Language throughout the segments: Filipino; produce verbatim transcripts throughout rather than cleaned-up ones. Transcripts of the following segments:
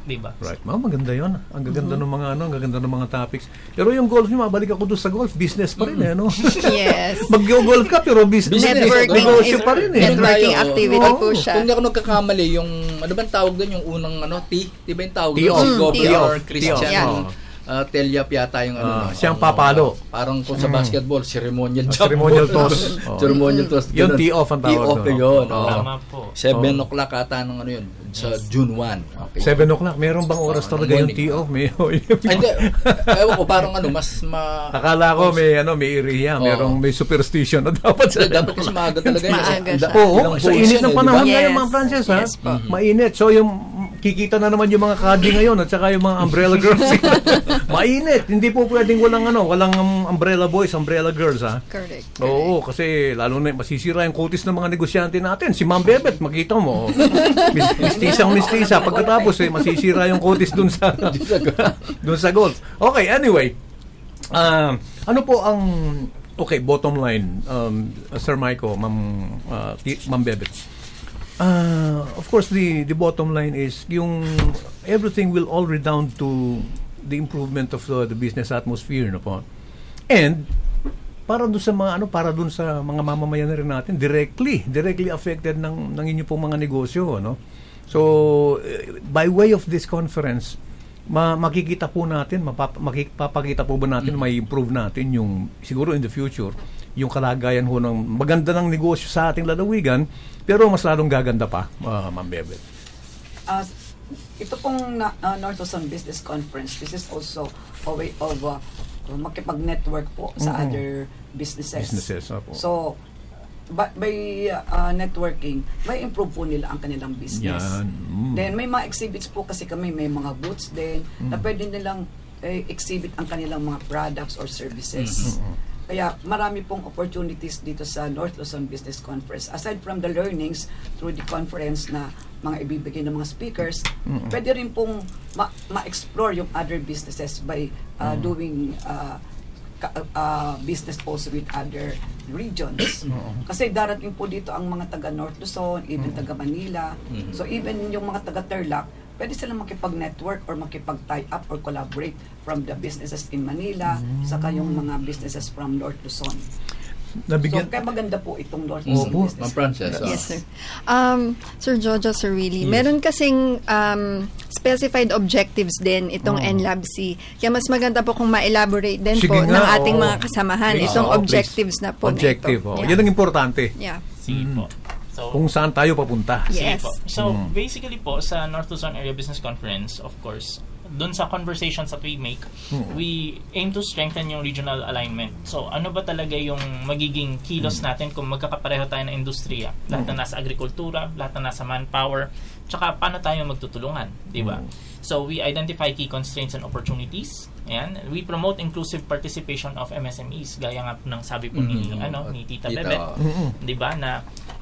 di ba? Right. Ma, maganda 'yon. Ang gaganda mm-hmm. ng mga ano, ang gaganda ng mga topics. Pero yung golf niyo, mabalik ako doon sa golf, business pa rin mm-hmm. eh, no? Yes. Mag-golf ka pero business, networking negosyo pa rin eh. Networking tayo, activity oh. po siya. Kung hindi ako nagkakamali, yung ano bang tawag doon, yung unang ano, T, di ba yung tawag doon? T-off. Si Governor T-off. Christian. Yeah. Uh, Telyap yata yung ano. Uh, siyang papalo. Uh, parang kung sa basketball, ceremonial jump. Ceremonial toss. Oh. Ceremonial toss. Yung tee-off ang tawag. Tee-off yun. Oh. Tama po. seven oh. o'clock ata ng ano yun. Sa June first. Okay. seven o'clock. Meron bang oras oh, talaga yung tee-off? May, hindi. Ewan ko, parang ano, mas ma... Akala ko may, ano, may iriya. Merong may superstition na dapat sa... Dapat kasi maaga talaga. Maaga siya. Oo. Sa init ng panahon ngayon, mga Frances, ha? Yes po. Mainit. So, yung kikita na naman yung mga kadi ngayon at saka yung mga umbrella girls. Mainit. Hindi po pwedeng walang ano, walang umbrella boys, umbrella girls, ha? Correct. Oo, kasi lalo na masisira yung kutis ng mga negosyante natin. Si Ma'am Bebet, makita mo. Mis- mistisang mistisa. Pagkatapos, eh, masisira yung kutis dun sa dun sa golf. Okay, anyway. Um, ano po ang okay, bottom line, um, Sir Michael, Ma'am uh, Ma'am Bebet. Uh, of course, the the bottom line is yung everything will all redound to the improvement of the, the business atmosphere, no po. And para dun sa mga ano, para dun sa mga mamamayan na rin natin directly, directly affected ng ng inyo pong mga negosyo, no. So uh, by way of this conference, ma- makikita po natin, mapap- makipapakita po ba natin, mm-hmm. may improve natin yung siguro in the future yung kalagayan ho ng maganda ng negosyo sa ating lalawigan, pero mas lalong gaganda pa, uh, Ma'am Bebet. Uh, ito pong na, uh, North Luzon Business Conference, this is also a way of uh, makipag-network po sa mm-hmm. other businesses. Businesses, opo. So, by, by uh, networking, may improve po nila ang kanilang business. Yan. Mm. Then, may mga exhibits po kasi kami, may mga booths din, mm. na pwede nilang eh, exhibit ang kanilang mga products or services. Mm-hmm. Kaya marami pong opportunities dito sa North Luzon Business Conference. Aside from the learnings through the conference na mga ibibigay ng mga speakers, mm-hmm. pwede rin pong ma- ma-explore yung other businesses by uh, mm-hmm. doing uh, ka- uh, business also with other regions. Mm-hmm. Kasi darating po dito ang mga taga North Luzon, even mm-hmm. taga Manila. Mm-hmm. So even yung mga taga Tarlac, pwede silang makipag-network or makipag-tie up or collaborate from the businesses in Manila, mm. saka yung mga businesses from North Luzon. Nabigyan. So, kaya maganda po itong North Luzon oh, business. Ma'am Frances. Yes, sir. Um, Sir Jojo, Sir Willie, yes. Meron kasing um, specified objectives din itong oh. N L A B C. Kaya mas maganda po kung ma-elaborate din Sige po nga, ng ating oh. mga kasamahan please, itong oh, objectives please. Na po. Objective, na oh. Yeah. Yan ang importante. Yeah. Sige mm. po. So, kung saan tayo papunta. Yes. Po. So, mm. basically po, sa North Luzon Area Business Conference, of course, dun sa conversations that we make, mm. we aim to strengthen yung regional alignment. So, ano ba talaga yung magiging kilos mm. natin kung magkakapareho tayo ng industriya? Lahat mm. na nasa agrikultura, lahat na nasa manpower, tsaka paano tayo magtutulungan, di ba? Mm. So, we identify key constraints and opportunities. Ayan. We promote inclusive participation of M S M Es, gaya nga ng sabi po mm-hmm. ni ano ni Tita, Tita. Bebet, mm-hmm. 'di ba, na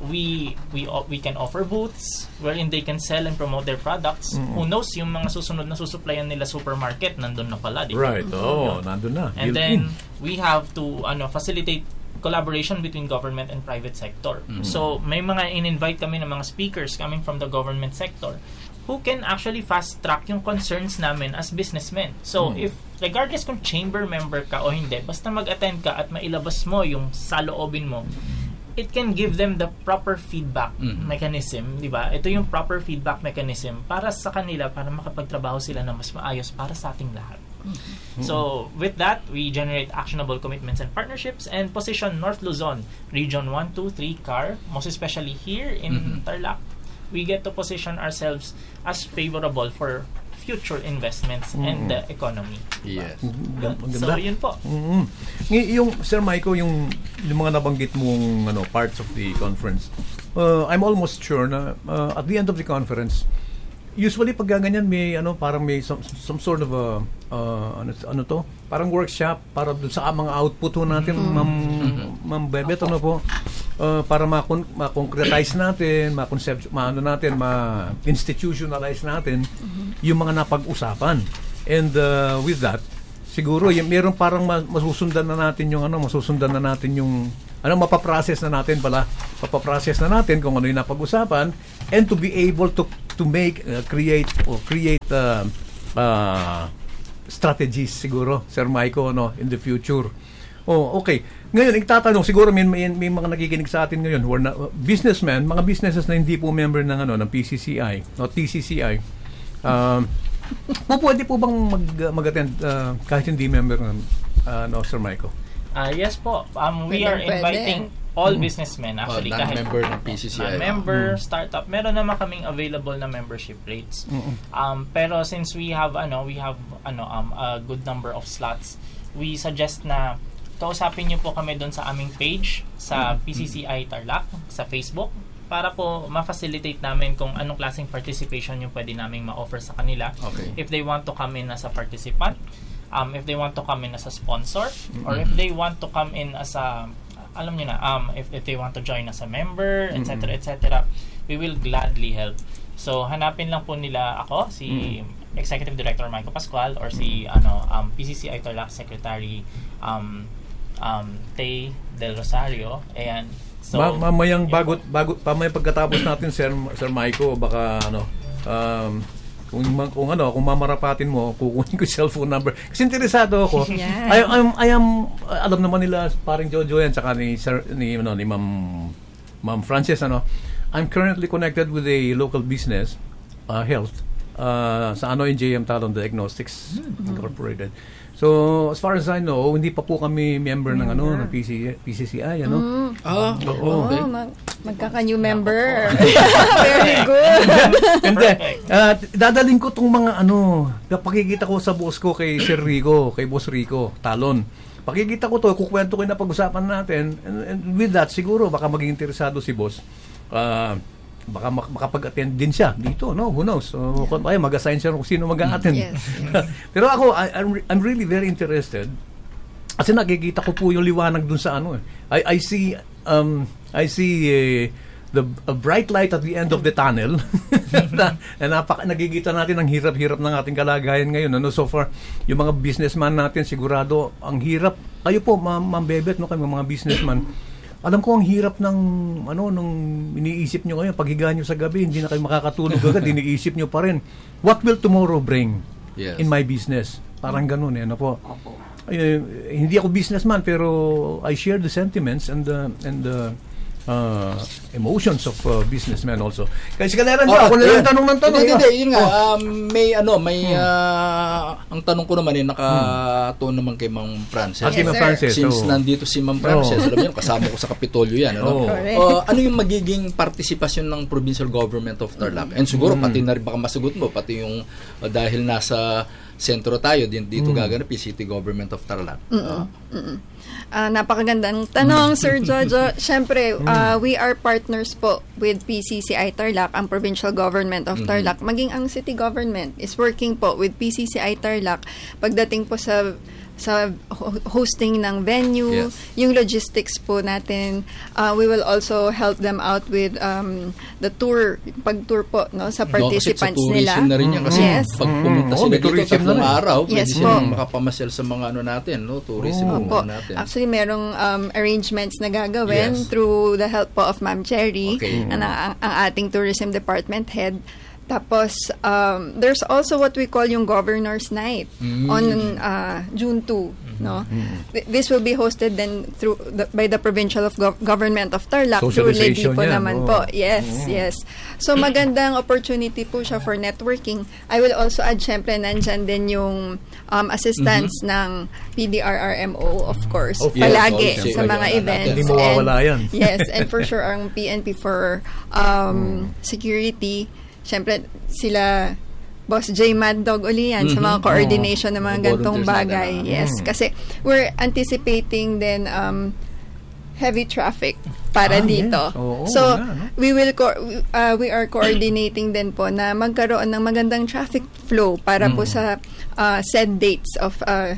we we we can offer booths wherein they can sell and promote their products. Mm-hmm. Who knows, yung mga susunod na susuplayan nila supermarket nandun na pala, di ba? Right. Oh, nandun na. And then we have to ano facilitate collaboration between government and private sector. Mm-hmm. So may mga in-invite kami ng mga speakers coming from the government sector who can actually fast track yung concerns namin as businessmen. So, mm. if regardless kung chamber member ka o hindi, basta mag-attend ka at mailabas mo yung saloobin mo, it can give them the proper feedback mm. mechanism, di ba? Ito yung proper feedback mechanism para sa kanila, para makapagtrabaho sila na mas maayos para sa ating lahat. Mm-hmm. So, with that, we generate actionable commitments and partnerships and position North Luzon, Region one, two, three, C A R, most especially here in mm-hmm. Tarlac, we get to position ourselves as favorable for future investments mm-hmm. and the economy. Yes. Mm-hmm. So, yun po. Mm-hmm. Y- yung, Sir Michael, yung, yung mga nabanggit mong ano, parts of the conference, uh, I'm almost sure na uh, at the end of the conference, usually pag ganyan may ano parang may some, some sort of a uh, ano, ano to parang workshop para dun sa mga output ho natin mm-hmm. ma'am ma'am Bebet ano po uh, para ma-con- ma-concretize natin ma-concept ma-ano natin ma-institutionalize natin mm-hmm. yung mga napag-usapan and uh, with that siguro yung meron parang masusundan na natin yung ano masusundan na natin yung ano mapaprocess na natin pala mapaprocess na natin kung ano yung napag-usapan and to be able to to make, uh, create, or create uh, uh, strategies siguro, Sir Maiko, no, in the future. Oh, okay. Ngayon, itatanong, siguro may, may, may mga nakikinig sa atin ngayon who are na, uh, businessmen, mga businesses na hindi po member ng, ano, ng P C C I, o T C C I, um, po, pwede po bang mag, mag-attend uh, kahit hindi member ng, uh, no, Sir Maiko? Uh, yes po. Um, we Pwede, are inviting pwede. all businessmen actually. Oh, non-member ng P C C I. Non-member, startup. Meron naman kaming available na membership rates. Um, pero since we have ano, we have ano um a good number of slots, we suggest na kausapin niyo po kami doon sa aming page sa P C C I Tarlac sa Facebook para po ma-facilitate namin kung anong klaseng participation yung pwede naming ma-offer sa kanila. Okay. If they want to come in as a participant, um, if they want to come in as a sponsor, or if they want to come in as a, alam niyo na, um, if, if they want to join as a member, et cetera, et cetera, we will gladly help. So, hanapin lang po nila ako, si Executive Director Michael Pascual, or si ano um, P C C I Tarlac Secretary um, um, Tay Del Rosario. Ayan. So, Ma- mamayang yun bago po. bago pamayang pagkatapos natin Sir Sir Maiko, baka ano um kung ma- kung ano kung mamarapatin mo, kukunin ko yung cellphone number kasi interesado ako. Yeah. I am I am alam naman nila paring Jojo yan saka ni Sir ni ano ni Ma'am Ma'am Frances ano. I'm currently connected with a local business uh, health uh, sa ano in J M Talon Diagnostics mm-hmm. Incorporated. So, as far as I know, hindi pa po kami member ng ano ng P C P C C I, ano? Mm. Ah, Oo. okay. Oh, mag- magkaka-new member. Very good. Hindi. Uh, dadaling ko tong mga ano, pakikita ko sa boss ko kay Sir Rico, kay Boss Rico, Talon. Pakikita ko to, kukwento ko na pag-usapan natin. And, and with that, siguro baka maging interesado si boss. Uh, baka mak- makapag-attend din siya dito, no? Who knows? So, yeah. Kaya mag-assign siya kung sino mag-attend. Yes. Pero ako, I, I'm, re- I'm really very interested kasi nakikita ko po yung liwanag dun sa ano eh. I, I see um, I see uh, the a bright light at the end of the tunnel na, na napaka, nagigita natin ang hirap-hirap ng ating kalagayan ngayon. Ano? So far, yung mga businessman natin, sigurado, ang hirap. Kayo po, Ma'am Ma- Bebet, no? Kayo mga businessman, alam ko ang hirap ng ano nung iniisip nyo ngayon, paghiga nyo sa gabi, hindi na kayo makakatulog agad, iniisip nyo pa rin. What will tomorrow bring Yes. in my business? Parang ganun eh, ano po. Eh, hindi ako businessman pero I share the sentiments and the and the uh, emotions of uh, businessmen also. Kasi kailangan Oh, oh, ako na lang yeah. tanong ng tanong. Hindi, ah. hindi, yun nga. Um, may ano, may ah, ang tanong ko naman eh, nakatuon naman kay Ma'am Frances. Ah, si Yes, Ma'am sir. Frances. Since oh. nandito si Ma'am Frances, Oh. alam niyo, kasama ko sa Kapitolyo yan. Ano? Oh. Correct. Uh, ano yung magiging partisipasyon ng Provincial Government of Tarlac? And siguro, Mm. pati na rin baka masagot mo, pati yung uh, dahil nasa sentro tayo, din, dito Mm. gaganap yung City Government of Tarlac. Uh, Ah, napakagandang tanong, Sir Jojo. Siyempre, ah, we are partners po with P C C I Tarlac, ang Provincial Government of Tarlac. Maging ang City Government is working po with P C C I Tarlac pagdating po sa sa ho- hosting ng venue, Yes. yung logistics po natin. Uh, we will also help them out with um, the tour, pag-tour po no, sa participants no, kasi nila. sa tourism na rin yan. Kasi Yes. pag pumunta Mm. sila Oh, may dito, tourism tatlong na rin. araw, Yes pwede po. silang makapamasyal sa mga ano natin, no? tourism Oh. Opo. ano natin. Actually, merong um, arrangements na gagawin Yes. through the help po of Ma'am Cherry, Okay. ang, ang, ang ating tourism department head. Tapos, um, there's also what we call yung Governor's Night Mm. on uh, June second. No? Th- This will be hosted then through the, by the Provincial of Gov- Government of Tarlac through Lady Socialization po yan, naman oh. po. Yes, yes. So, magandang opportunity po siya for networking. I will also add, syempre, nandyan din yung um, assistance ng P D R R M O, of course, Of course, palagi also, sa mga yeah, events. Hindi mawawala And- yan. Yes, and for sure, ang P N P for um, security, syempre, sila Boss J. Mad Dog uli yan sa mga Mhm. coordination ng mga Mga gantong volunteers bagay. natin, ah. Yes, Mm. kasi we're anticipating then um, heavy traffic Ah, para dito. yes. Oo, so, nga, no? we will co- uh, we are coordinating din po na magkaroon ng magandang traffic flow para po sa uh, set dates of uh,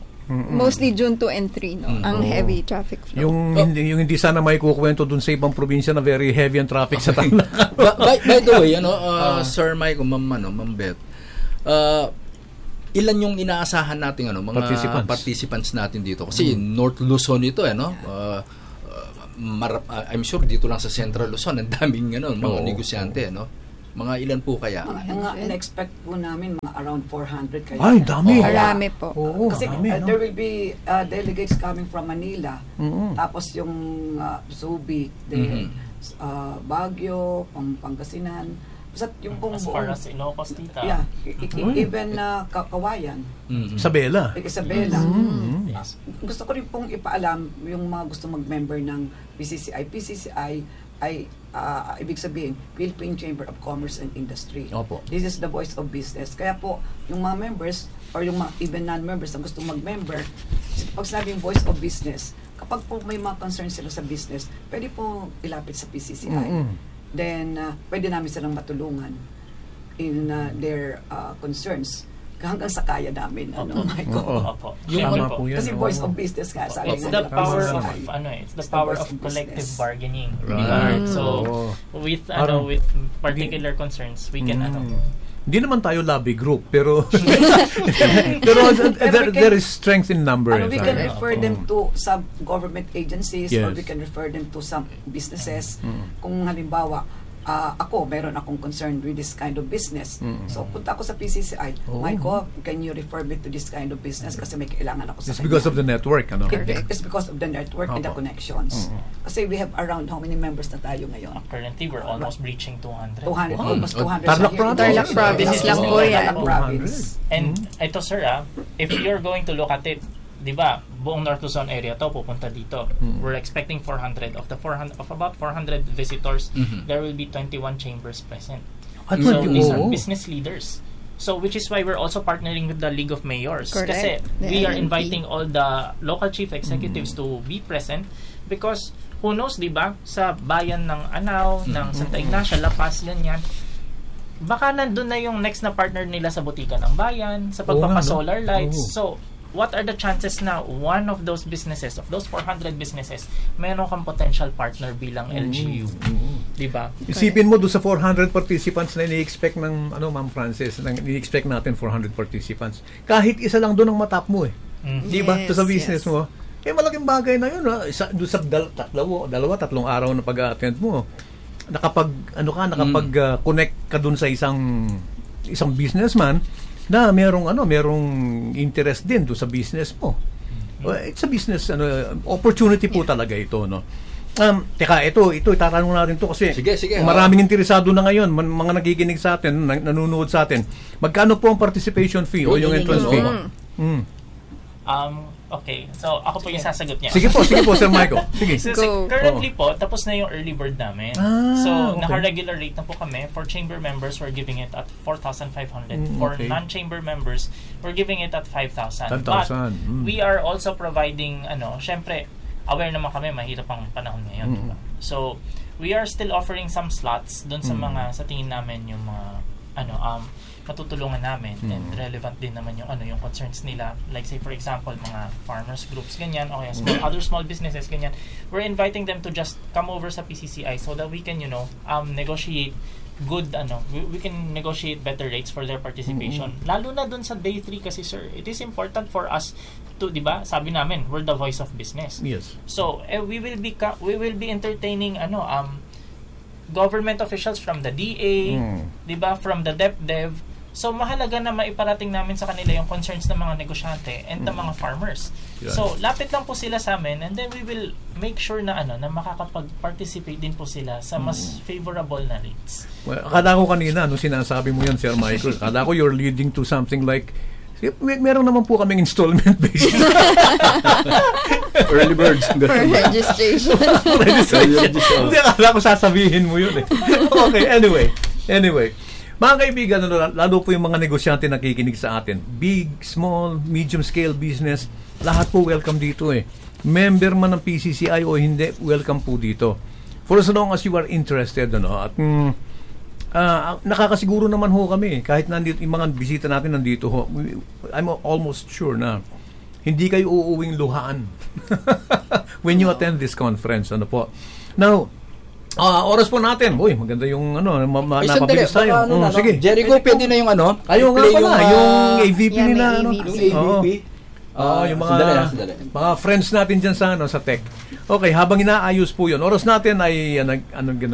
mostly June second and third, no? Ang Oo. heavy traffic flow. Yung, Oh. hindi, yung hindi sana may kukwento dun sa ibang probinsya na very heavy ang traffic sa Tarlac. by, by, by the way, ano, uh, Sir Mike, Ma'am, ano, Ma'am Beth, uh, ilan yung inaasahan natin ano, mga Participants. participants, natin dito? Kasi North Luzon ito, eh, no? Uh, uh, mara- uh, I'm sure dito lang sa Central Luzon, ang daming ano, mga Oo. negosyante, no? Mga ilan po kaya? Mga, mga in-expect po namin mga around four hundred kayo. Ay, dami. Oh, marami po. Oo, Kasi dami, uh, no? there will be uh, delegates coming from Manila. Mm-hmm. Tapos yung uh, Subic, the, Mm-hmm. uh, Baguio, Pang Pangasinan. Basta yung pong As far as Ilocos, tita. Yeah, i- i- even uh, Ka- Kawayan, Mhm. Isabela. Isabela. Mm-hmm. Uh, gusto ko rin pong ipaalam yung mga gusto mag-member ng P C C I. P C C I ay uh, ibig sabihin Philippine Chamber of Commerce and Industry. Opo. This is the voice of business. Kaya po, yung mga members or yung mga even non-members na gusto mag-member, pag sinabing voice of business, kapag po may mga concerns sila sa business, pwede po ilapit sa P C C I. Mm-hmm. Then, uh, pwede namin silang matulungan in uh, their uh, concerns hanggang sa kaya namin. Ano, Opo. Michael? Oo. Opo. Tama Siyempre po yan. Kasi oo. voice of business nga, sabi It's nga the nila, power P C C I. of ano, it's the It's the power voice of of collective business. bargaining. Right. Diba? So Oo. with Parang- ano with particular concerns, we can ano. Hindi naman tayo lobby group, pero pero there, there is strength in number. Ano, we can Sorry. refer them to some government agencies or Yes. we can refer them to some businesses. Kung halimbawa, ah, ako, meron akong concern with this kind of business. So, punta ako sa P C C I. Oh. Michael, can you refer me to this kind of business kasi may kailangan ako sa It's because of the network, ano? It, it's because of the network and the Opo. connections. Kasi we have around how many members na tayo ngayon? Currently, we're almost breaching two hundred. two hundred, Wow. almost two hundred. Tarlac na here. province. Tarlac province This is lang just po yan. Tarlac province. And ito sir ah, if you're going to look at it, di ba, buong North Luzon area to pupunta dito. We're expecting four hundred of the four hundred of about four hundred visitors. Mhm. There will be twenty-one chambers present. At So twenty- these are oo. business leaders. So which is why we're also partnering with the League of Mayors. Correct. Kasi The we are L M P. inviting all the local chief executives to be present because who knows, di ba, sa bayan ng Anao, ng Santa Ignacia, La Paz, ganyan, baka nandun na yung next na partner nila sa butika ng bayan, sa Oo nga, no? pagpapa-solar lights. Oo. So, what are the chances na one of those businesses, of those four hundred businesses, meron kang potential partner bilang L G U? Di ba? Isipin mo doon sa four hundred participants na ini-expect ng ano Ma'am Frances, nang ini-expect natin four hundred participants. Kahit isa lang doon ang matap mo eh. Mm. Di ba? Yes, Ito sa business yes. mo. Eh malaking bagay na 'yun, ha? Isa doon sa dal- tatlo, dalawa, tatlong araw na pag-attend mo. Nakapag ano ka, nakapag uh, connect ka doon sa isang isang businessman na merong ano, merong interest din doon sa business mo. Well, it's a business ano opportunity po talaga ito, no. Um, teka, ito, ito itatanong natin to kasi Sige, sige, maraming interesado na ngayon, man, mga nakikinig sa atin, nan- nanonood sa atin. Magkano po ang participation fee o Yun, yung yun, entrance yun, fee? yun. Mm. Um, okay. So, ako po yung sasagot niya. Sige po, sige po, Sir Michael. Sige. So, Go. currently po, tapos na yung early bird namin. Ah, so, okay. naka-regular rate na po kami. For chamber members, we're giving it at four thousand five hundred. Mm, For okay. non-chamber members, we're giving it at five thousand. five But, thousand. Mm. we are also providing, ano, syempre, aware naman kami, mahirap ang panahon ngayon. Mm. Diba? So, we are still offering some slots dun sa Mm. mga, sa tingin namin, yung mga, ano, um, matutulungan namin Mm. and relevant din naman yung ano yung concerns nila, like say for example mga farmers groups ganyan o kaya small, other small businesses ganyan. We're inviting them to just come over sa P C C I so that we can, you know, um negotiate good ano we, we can negotiate better rates for their participation. Lalo na dun sa day three kasi sir, it is important for us to, di ba, sabi namin we're the voice of business. Yes. So eh, we will be ka- we will be entertaining ano um government officials from the D A, Mm. 'di ba, from the DepDev. So mahalaga na maiparating namin sa kanila yung concerns ng mga negosyante and ng mga farmers. Yeah. So lapit lang po sila sa amin and then we will make sure na ano na makakapag-participate din po sila sa mas favorable na rates. Well, akala ko kanina, nung sinasabi mo yan, Sir Michael, akala ko you're leading to something like, may, meron naman po kaming installment basis. Early birds. For registration. Registration. Hindi, akala ko sasabihin mo yun eh. Okay, anyway. Anyway. Mga kaibigan, lalo, lalo po yung mga negosyante na nakikinig sa atin. Big, small, medium scale business, lahat po welcome dito eh. Member man ng P C C I o hindi, welcome po dito. For as long as you are interested, ano, at mm, ah, nakakasiguro naman ho kami, kahit nandito, yung mga bisita natin nandito ho, I'm almost sure na hindi kayo uuwing luhaan when you attend this conference. Ano po. Now, ah oras po natin. Uy, maganda yung ano, ma- ma- Ay, sandali. napabilis tayo. Baka ano Mm, na, no? sige. Jericho, pwede na yung ano? Ayun nga i-play pala, ah, yung A V P Yeah, nila. may Ano? A V P. Yung A V P. Oo, Ah, yung mga sandali lang, sandali. mga friends natin diyan sa ano sa tech. Okay, habang inaayos po 'yon. Oras natin ay ano, ano ganun na.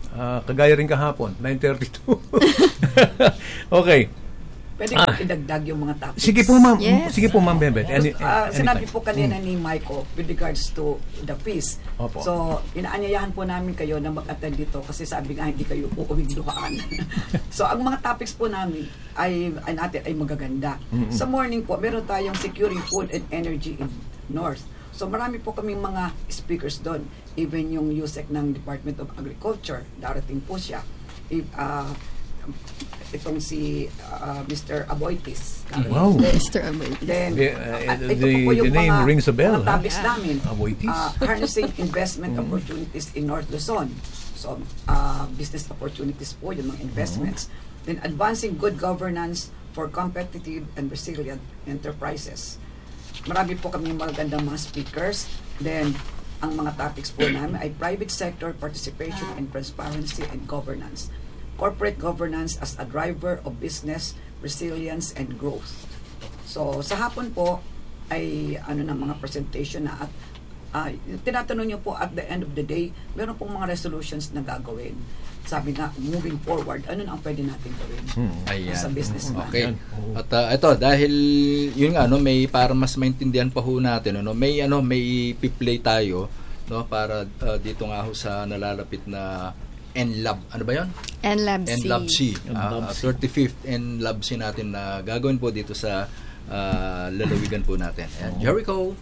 Ah, kagaya rin kahapon, nine thirty-two. Okay. Pwede Ah. ko idagdag yung mga topics. Sige po, ma'am. Yes. Sige po, Ma'am Bebet. Any, Ah, sinabi anytime. po kanina ni Maiko with regards to the fees. Opo. So, inaanyayahan po namin kayo na mag-attend dito kasi sabi nga hindi kayo uuwing duhaan. So, ang mga topics po namin ay, ay natin ay magaganda. Sa morning po, meron tayong securing food and energy in North. So, marami po kaming mga speakers doon. Even yung U S E C ng Department of Agriculture, darating po siya. If, ah, itong si uh, Mister Aboitis. Wow. Mister Abel. Then, The, uh, uh, the- ito po po yung the name mga, rings a bell, mga huh? topics namin. Aboitis. Uh, harnessing investment opportunities in North Luzon. So, uh, business opportunities po, yung mga investments. Then, advancing good governance for competitive and resilient enterprises. Marami po kami magagandang mga speakers. Then, ang mga topics po namin ay private sector participation and transparency and governance. Corporate governance as a driver of business, resilience, and growth. So, sa hapon po, ay ano na mga presentation na at uh, tinatanong niyo po at the end of the day, meron pong mga resolutions na gagawin. Sabi nga, moving forward, ano na ang pwede natin gawin Ayan. sa business plan. Okay. At uh, ito dahil yun nga no, may para mas maintindihan pa ho natin ano, may ano may pi-play tayo no para uh, dito nga ho sa nalalapit na N L A B. Ano ba 'yon? N L A B C. N L A B C. Uh, thirty-fifth N L A B C natin na gagawin po dito sa uh, lalawigan po natin. And Jericho.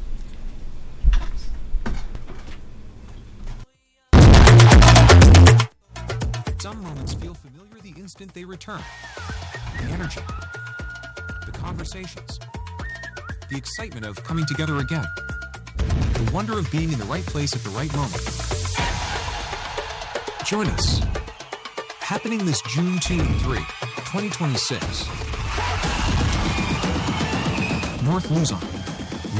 Some moments feel familiar the instant they return. The energy, the conversations, the excitement of coming together again, the wonder of being in the right place at the right moment. Join us. Happening this June second and third, twenty twenty-six. North Luzon.